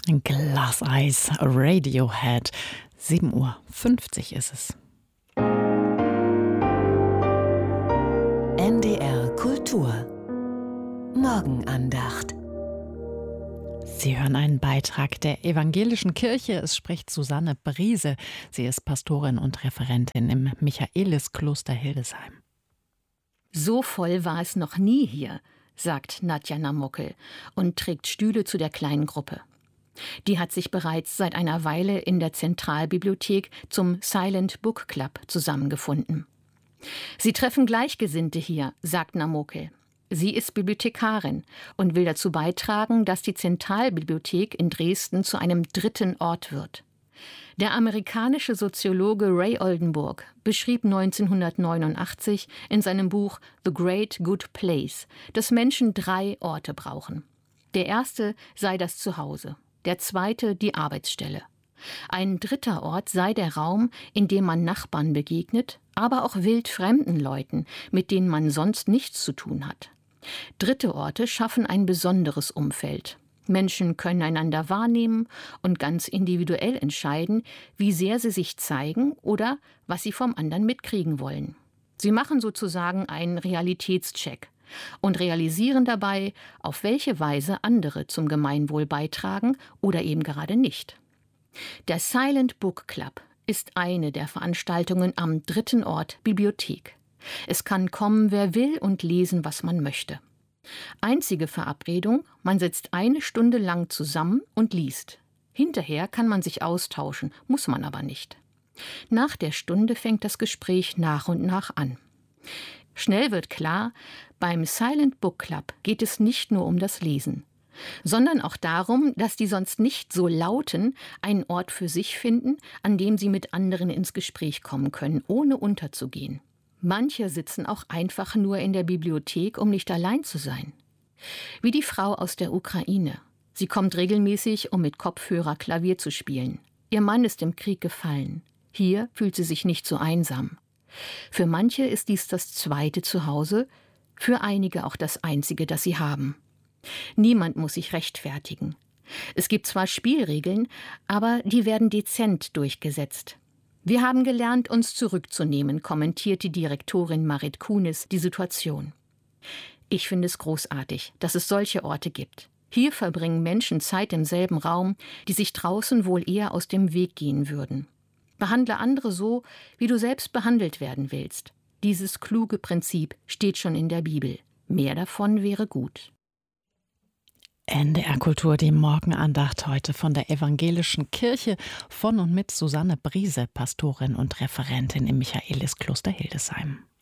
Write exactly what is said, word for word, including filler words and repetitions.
Glass-Eyes, Radiohead. sieben Uhr fünfzig ist es. N D R Kultur Morgenandacht. Sie hören einen Beitrag der Evangelischen Kirche. Es spricht Susanne Briese. Sie ist Pastorin und Referentin im Michaeliskloster Hildesheim. So voll war es noch nie hier, sagt Nadja Namokel und trägt Stühle zu der kleinen Gruppe. Die hat sich bereits seit einer Weile in der Zentralbibliothek zum Silent Book Club zusammengefunden. Sie treffen Gleichgesinnte hier, sagt Namokel. Sie ist Bibliothekarin und will dazu beitragen, dass die Zentralbibliothek in Dresden zu einem dritten Ort wird. Der amerikanische Soziologe Ray Oldenburg beschrieb neunzehnhundertneunundachtzig in seinem Buch The Great Good Place, dass Menschen drei Orte brauchen. Der erste sei das Zuhause, der zweite die Arbeitsstelle. Ein dritter Ort sei der Raum, in dem man Nachbarn begegnet, aber auch wildfremden Leuten, mit denen man sonst nichts zu tun hat. Dritte Orte schaffen ein besonderes Umfeld. Menschen können einander wahrnehmen und ganz individuell entscheiden, wie sehr sie sich zeigen oder was sie vom anderen mitkriegen wollen. Sie machen sozusagen einen Realitätscheck und realisieren dabei, auf welche Weise andere zum Gemeinwohl beitragen oder eben gerade nicht. Der Silent Book Club ist eine der Veranstaltungen am dritten Ort Bibliothek. Es kann kommen, wer will und lesen, was man möchte. Einzige Verabredung, man sitzt eine Stunde lang zusammen und liest. Hinterher kann man sich austauschen, muss man aber nicht. Nach der Stunde fängt das Gespräch nach und nach an. Schnell wird klar, beim Silent Book Club geht es nicht nur um das Lesen, sondern auch darum, dass die sonst nicht so Lauten einen Ort für sich finden, an dem sie mit anderen ins Gespräch kommen können, ohne unterzugehen. Manche sitzen auch einfach nur in der Bibliothek, um nicht allein zu sein. Wie die Frau aus der Ukraine. Sie kommt regelmäßig, um mit Kopfhörer Klavier zu spielen. Ihr Mann ist im Krieg gefallen. Hier fühlt sie sich nicht so einsam. Für manche ist dies das zweite Zuhause, für einige auch das einzige, das sie haben. Niemand muss sich rechtfertigen. Es gibt zwar Spielregeln, aber die werden dezent durchgesetzt. Wir haben gelernt, uns zurückzunehmen, kommentiert die Direktorin Marit Kunis die Situation. Ich finde es großartig, dass es solche Orte gibt. Hier verbringen Menschen Zeit im selben Raum, die sich draußen wohl eher aus dem Weg gehen würden. Behandle andere so, wie du selbst behandelt werden willst. Dieses kluge Prinzip steht schon in der Bibel. Mehr davon wäre gut. N D R Kultur, die Morgenandacht heute von der Evangelischen Kirche von und mit Susanne Briese, Pastorin und Referentin im Michaeliskloster Hildesheim.